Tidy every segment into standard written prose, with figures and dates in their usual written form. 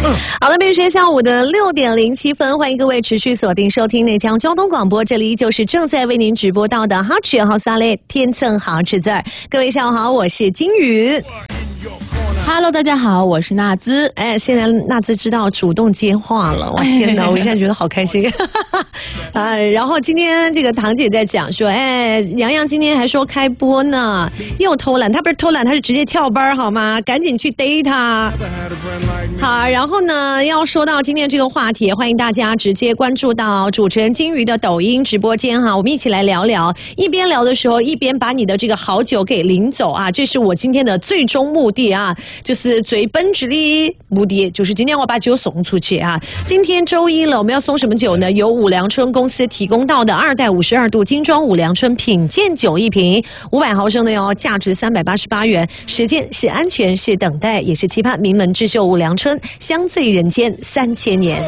好了，北京时间下午的6:07，欢迎各位持续锁定收听内江交通广播，这里就是正在为您直播到的好吃好沙嘞，天蹭好吃字儿。各位下午好，我是金鱼。 Hello， 大家好，我是娜兹。 哎，现在娜兹知道主动接话了，我天哪，我现在觉得好开心。然后今天这个堂姐在讲说，哎，洋洋今天还说开播呢，又偷懒，他不是偷懒，他是直接翘班好吗？赶紧去逮他。好，然后呢，要说到今天这个话题，欢迎大家直接关注到主持人金鱼的抖音直播间哈，我们一起来聊聊。一边聊的时候，一边把你的这个好酒给领走啊，这是我今天的最终目的啊。就是最本质的目的，就是今天我把酒送出去啊！今天周一了，我们要送什么酒呢？由五粮春公司提供到的2代52度精装五粮春品鉴酒一瓶，500毫升的哟，价值388元。时间是安全，是等待，也是期盼。名门之秀五粮春，香醉人间3000年。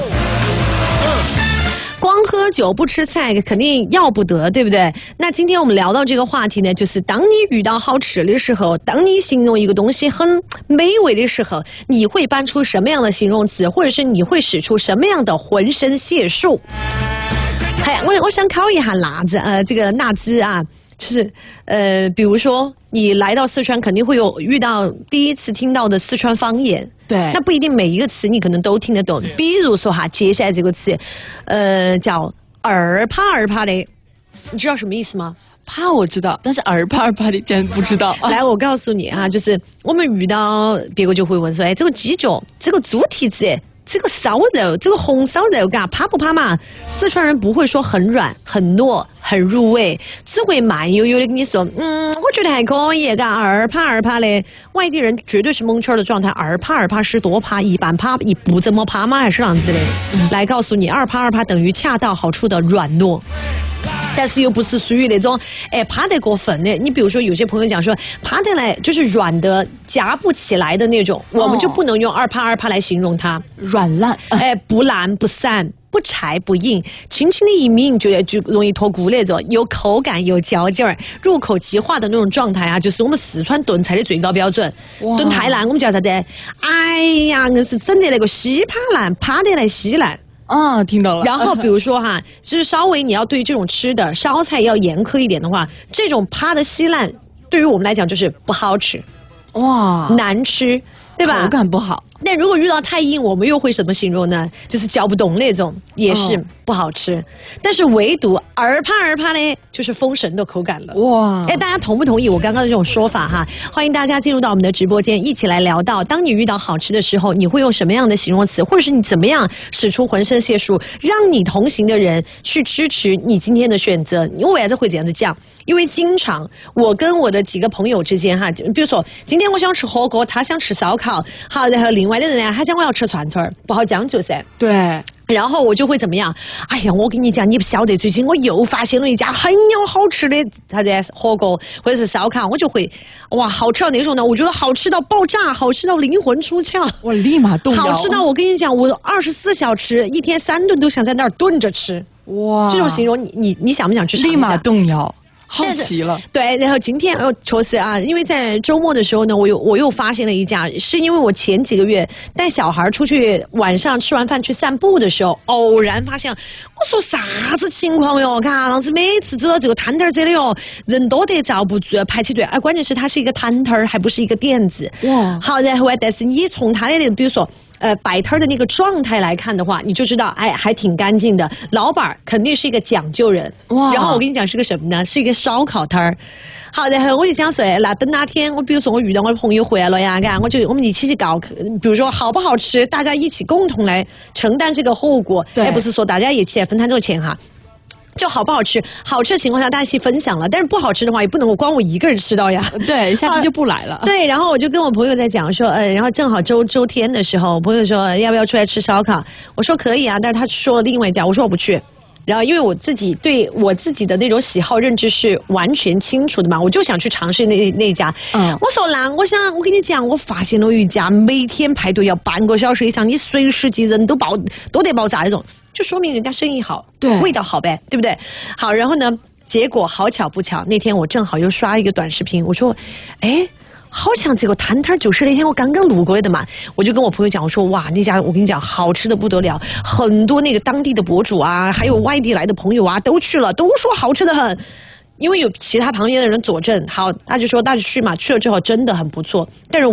光喝酒不吃菜肯定要不得，对不对？那今天我们聊到这个话题呢，就是当你遇到好吃的时候，当你形容一个东西很美味的时候，你会搬出什么样的形容词，或者是你会使出什么样的浑身解数？哎，我想考一下这个纳兹啊。就是比如说你来到四川，肯定会有遇到第一次听到的四川方言， 对， 那不一定每一个词你可能都听得懂。比如说哈，接下来这个词，叫二趴二趴的，你知道什么意思吗？ 怕我知道，但是二趴二趴的真不知道。 来，我告诉你哈，就是我们遇到别个就会问说，哎，这个鸡脚，这个猪蹄子。这个烧肉，这个红烧肉，嘎怕不怕嘛？四川人不会说很软、很糯、很入味，只会慢悠悠的跟你说，我觉得还可以，嘎二趴二趴的。外地人绝对是蒙圈的状态，二趴二趴是多趴，一般趴一不怎么趴吗？还是啷子的？来告诉你，二趴二趴等于恰到好处的软糯。但是又不是属于那种趴得过分的，你比如说有些朋友讲说趴得来就是软的夹不起来的那种，我们就不能用二趴二趴来形容它， 软烂， 不烂不散。不柴不硬，轻轻的一抿就容易脱骨那种，有口感有嚼劲儿，入口即化的那种状态啊，就是我们四川炖菜的最高标准。炖太烂我们叫啥子？哎呀，硬是整的那个稀趴烂，趴得来稀烂。 啊，听到了。 然后比如说哈，就是稍微你要对这种吃的烧菜要严苛一点的话，这种趴的稀烂，对于我们来讲就是不好吃， 哇， 难吃，对吧？ 口感不好。 但如果遇到太硬，我们又会怎么形容呢？就是嚼不动那种，也是不好吃。但是唯独二趴二趴呢，就是封神的口感了。哇！哎，大家同不同意我刚刚的这种说法哈？欢迎大家进入到我们的直播间，一起来聊到，当你遇到好吃的时候，你会用什么样的形容词，或者是你怎么样使出浑身解数，让你同行的人去支持你今天的选择？你为啥子会这样子讲？因为经常我跟我的几个朋友之间哈，比如说今天我想吃火锅，他想吃烧烤，好，然后另外的人啊，他讲我要吃串串，不好将就噻。 对。 然后我就会怎么样？哎呀，我跟你讲，你不晓得，最近我又发现了一家很有好吃的啥子火锅或者是烧烤，我就会哇，好吃到那种呢？我觉得好吃到爆炸，好吃到灵魂出窍， 我立马动摇。 好吃到我跟你讲，我24小时一天3顿都想在那儿炖着吃。哇，这种形容你想不想去尝一下？ 立马动摇。好奇了， 对，然后今天确实啊，因为在周末的时候呢，我又发现了一家，是因为我前几个月带小孩出去晚上吃完饭去散步的时候，偶然发现，我说啥子情况哟？看，老子每次走到这个摊摊这里哟，人多得遭不住，排起队，关键是它是一个摊摊，还不是一个店子。哇，好，然后但是你从它的那个，比如说。摆摊的那个状态来看的话，你就知道，哎，还挺干净的。老板肯定是一个讲究人。哇！然后我跟你讲是个什么呢？是一个烧烤摊儿。好，然后我就想说，那等哪天我比如说我遇到我的朋友回来了呀，我们一起去搞，比如说好不好吃，大家一起共同来承担这个后果。哎，不是说大家一起来分摊这个钱哈。就好不好吃，好吃的情况下大家一起分享了，但是不好吃的话也不能够光我一个人吃到呀。 对，下次就不来了。 对，然后我就跟我朋友在讲说，然后正好周天的时候，我朋友说要不要出来吃烧烤，我说可以啊，但是他说了另外一家，我说我不去。然后因为我自己对我自己的那种喜好认知是完全清楚的嘛，我就想去尝试那一家。我说那我跟你讲，我发现了一家每天排队要半个小时以上，你随时进人都得爆炸那种，就说明人家生意好，对，味道好呗，对不对？好，然后呢，结果好巧不巧，那天我正好又刷一个短视频，我说，哎。 好像这个摊摊就是那天我刚刚路过来的嘛，我就跟我朋友讲，我说哇，那家我跟你讲，好吃的不得了，很多那个当地的博主啊，还有外地来的朋友啊，都去了，都说好吃的很。因为有其他旁边的人佐证，好，他就说那就去嘛，去了之后真的很不错，但是